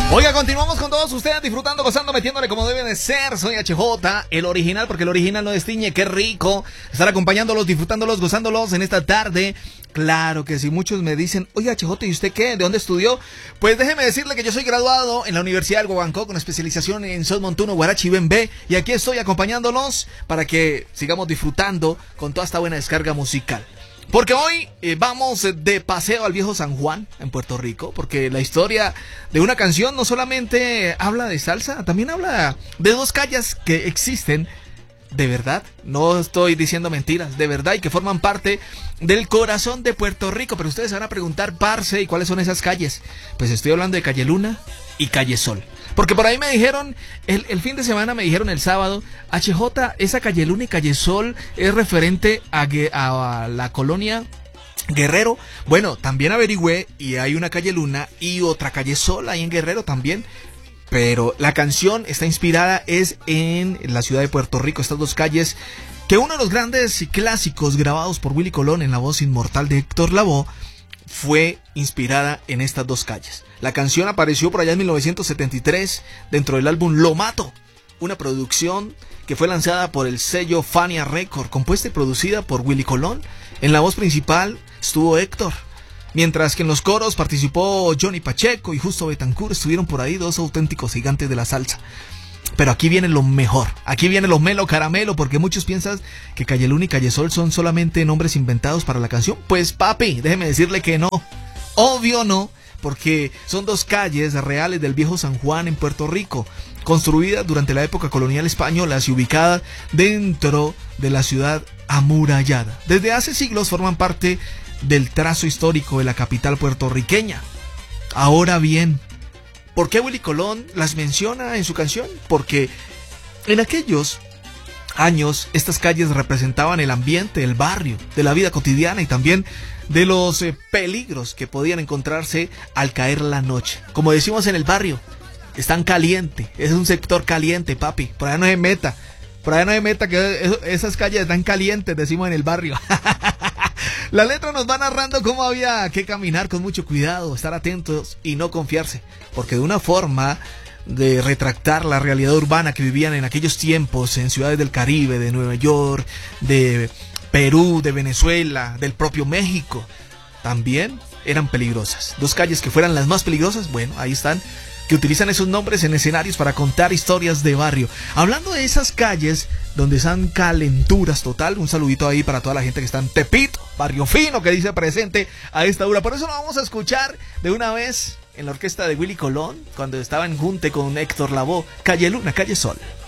Oiga, continuamos con todos ustedes disfrutando, gozando, metiéndole como debe de ser. Soy HJ, el original, porque el original no destiñe. Qué rico estar acompañándolos, disfrutándolos, gozándolos en esta tarde. Claro que sí, muchos me dicen, oye HJ, ¿y usted qué? ¿De dónde estudió? Pues déjeme decirle que yo soy graduado en la Universidad del Guaguancó con especialización en Son Montuno, Guarachi, Bembe. Y aquí estoy acompañándolos para que sigamos disfrutando con toda esta buena descarga musical. Porque hoy vamos de paseo al viejo San Juan en Puerto Rico, porque la historia de una canción no solamente habla de salsa, también habla de dos calles que existen de verdad, no estoy diciendo mentiras, de verdad, y que forman parte del corazón de Puerto Rico. Pero ustedes se van a preguntar, parce, ¿y cuáles son esas calles? Pues estoy hablando de Calle Luna y Calle Sol. Porque por ahí me dijeron, el fin de semana me dijeron el sábado, HJ, esa Calle Luna y Calle Sol es referente a la colonia Guerrero. Bueno, también averigüé y hay una Calle Luna y otra Calle Sol ahí en Guerrero también. Pero la canción está inspirada en la ciudad de Puerto Rico, estas dos calles, que uno de los grandes clásicos grabados por Willy Colón en la voz inmortal de Héctor Lavoe fue inspirada en estas dos calles. La canción apareció por allá en 1973 dentro del álbum Lo Mato, una producción que fue lanzada por el sello Fania Record, compuesta y producida por Willy Colón. En la voz principal estuvo Héctor, mientras que en los coros participó Johnny Pacheco y Justo Betancourt. Estuvieron por ahí dos auténticos gigantes de la salsa. Pero aquí viene lo mejor, aquí viene lo melo caramelo, porque muchos piensan que Calle Luna y Calle Sol son solamente nombres inventados para la canción. Pues papi, déjeme decirle que no, obvio no, porque son dos calles reales del viejo San Juan en Puerto Rico, construidas durante la época colonial española y ubicadas dentro de la ciudad amurallada. Desde hace siglos forman parte del trazo histórico de la capital puertorriqueña. Ahora bien, ¿por qué Willy Colón las menciona en su canción? Porque en aquellos años estas calles representaban el ambiente, el barrio, de la vida cotidiana y también de los peligros que podían encontrarse al caer la noche. Como decimos en el barrio, están caliente, es un sector caliente, papi, por allá no se meta. Por allá no se meta, que esas calles están calientes, decimos en el barrio. La letra nos va narrando cómo había que caminar con mucho cuidado, estar atentos y no confiarse, porque de una forma de retractar la realidad urbana que vivían en aquellos tiempos en ciudades del Caribe, de Nueva York, de Perú, de Venezuela, del propio México, también eran peligrosas. Dos calles que fueran las más peligrosas, bueno, ahí están, que utilizan esos nombres en escenarios para contar historias de barrio. Hablando de esas calles donde están calenturas total, un saludito ahí para toda la gente que está en Tepito, Barrio Fino, que dice presente a esta hora. Por eso lo vamos a escuchar de una vez en la orquesta de Willy Colón, cuando estaba en junte con Héctor Lavoe, Calle Luna, Calle Sol.